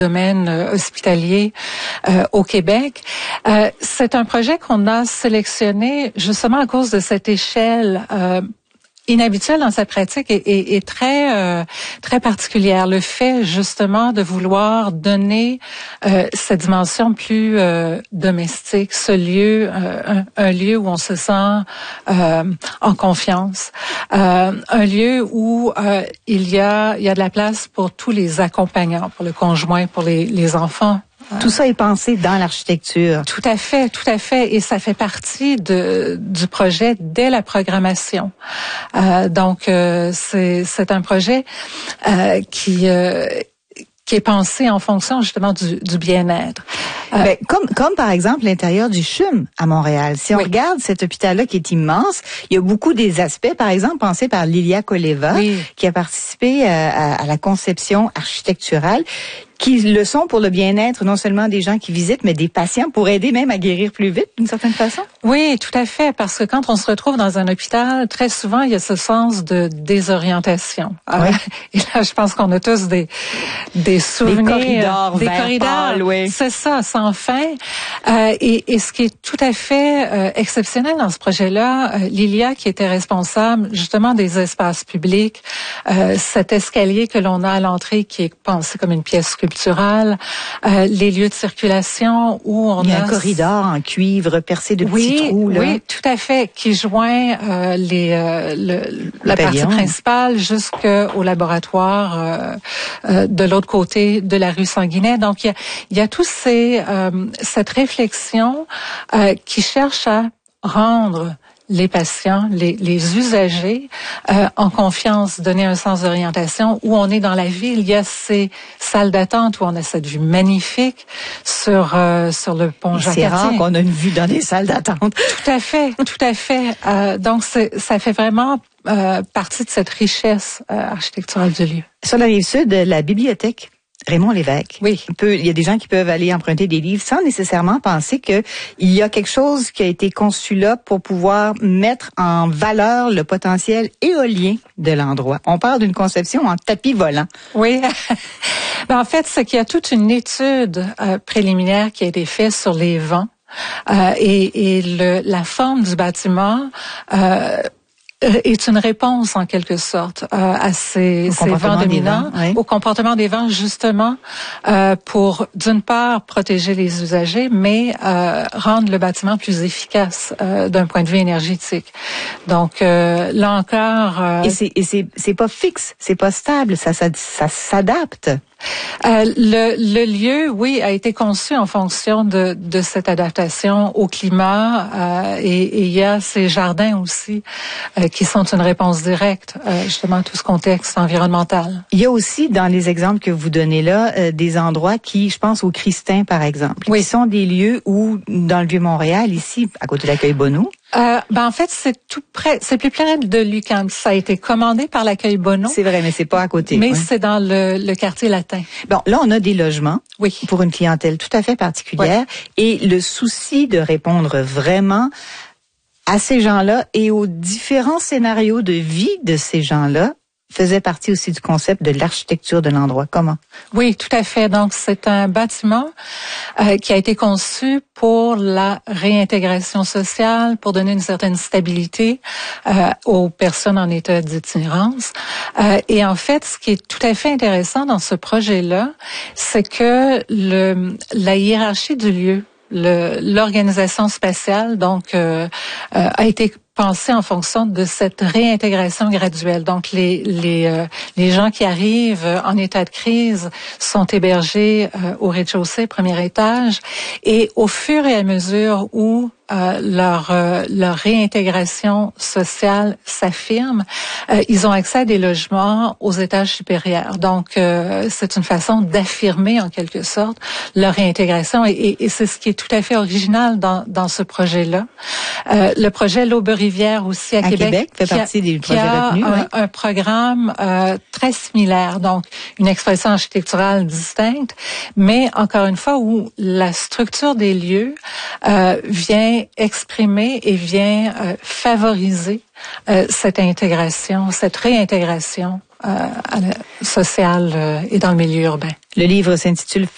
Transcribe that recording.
domaine hospitalier au Québec. C'est un projet qu'on a sélectionné justement à cause de cette échelle inhabituelle dans sa pratique et très très particulière. Le fait justement de vouloir donner cette dimension plus domestique, ce lieu, un lieu où on se sent en confiance, un lieu où il y a de la place pour tous les accompagnants, pour le conjoint, pour les enfants. Tout ça est pensé dans l'architecture. Tout à fait. Et ça fait partie du projet dès la programmation. Donc, c'est un projet qui est pensé en fonction justement du bien-être. Comme par exemple l'intérieur du CHUM à Montréal. Si on regarde cet hôpital-là qui est immense, il y a beaucoup des aspects, par exemple, pensés par Lilia Koleva, qui a participé à la conception architecturale, qui le sont pour le bien-être non seulement des gens qui visitent, mais des patients pour aider même à guérir plus vite, d'une certaine façon? Oui, tout à fait, parce que quand on se retrouve dans un hôpital, très souvent, il y a ce sens de désorientation. Et là, je pense qu'on a tous des souvenirs. Des corridors, c'est ça, sans fin. Et ce qui est tout à fait exceptionnel dans ce projet-là, Lilia, qui était responsable justement des espaces publics, cet escalier que l'on a à l'entrée qui est pensé comme une pièce sculpturale, les lieux de circulation où on il y a un corridor en cuivre percé de petits trous. Là. Oui, tout à fait, qui joint la partie principale jusqu'au laboratoire de l'autre côté de la rue Sanguinet. Donc il y a tous cette réflexion qui cherche à rendre les patients, les usagers en confiance, donner un sens d'orientation. Où on est dans la ville, il y a ces salles d'attente où on a cette vue magnifique sur le pont Jacques-Cartier. C'est rare qu'on a une vue dans des salles d'attente. Tout à fait. Donc ça fait vraiment partie de cette richesse architecturale du lieu. Sur la rive sud, la bibliothèque Raymond Lévesque. Oui. Il y a des gens qui peuvent aller emprunter des livres sans nécessairement penser que il y a quelque chose qui a été conçu là pour pouvoir mettre en valeur le potentiel éolien de l'endroit. On parle d'une conception en tapis volant. Oui. En fait, c'est qu'il y a toute une étude préliminaire qui a été faite sur les vents et la forme du bâtiment est une réponse en quelque sorte à ces vents dominants, au comportement des vents justement pour d'une part protéger les usagers, mais rendre le bâtiment plus efficace d'un point de vue énergétique. Donc là encore, et c'est pas fixe, c'est pas stable, ça s'adapte. Le lieu, oui, a été conçu en fonction de cette adaptation au climat et il y a ces jardins aussi qui sont une réponse directe justement à tout ce contexte environnemental. Il y a aussi dans les exemples que vous donnez là des endroits qui, je pense au Christin par exemple, qui sont des lieux où dans le Vieux-Montréal, ici à côté de l'Accueil Bonneau. En fait, c'est tout près, c'est plus près de l'UQAM. Ça a été commandé par l'Accueil Bonneau. C'est vrai, mais c'est pas à côté. Mais c'est dans le quartier latin. Bon, là, on a des logements pour une clientèle tout à fait particulière et le souci de répondre vraiment à ces gens-là et aux différents scénarios de vie de ces gens-là faisait partie aussi du concept de l'architecture de l'endroit. Comment? Oui, tout à fait. Donc, c'est un bâtiment qui a été conçu pour la réintégration sociale, pour donner une certaine stabilité aux personnes en état d'itinérance. Et en fait, ce qui est tout à fait intéressant dans ce projet-là, c'est que la hiérarchie du lieu, l'organisation spatiale, donc, a été pensée en fonction de cette réintégration graduelle. Donc, les gens qui arrivent en état de crise sont hébergés au rez-de-chaussée, premier étage, et au fur et à mesure où leur réintégration sociale s'affirme, ils ont accès à des logements aux étages supérieurs. Donc, c'est une façon d'affirmer en quelque sorte leur réintégration et c'est ce qui est tout à fait original dans ce projet-là. Le projet l'Aube-Rivière aussi à Québec fait partie des projets retenus. Un programme très similaire, donc une expression architecturale distincte, mais encore une fois où la structure des lieux vient exprimer et vient favoriser cette intégration, cette réintégration sociale et dans le milieu urbain. Le livre s'intitule